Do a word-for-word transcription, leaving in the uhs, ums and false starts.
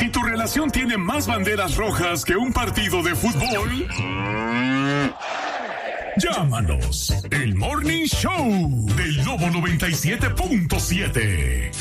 Si tu relación tiene más banderas rojas que un partido de fútbol, llámanos. El Morning Show del Lobo noventa y siete punto siete.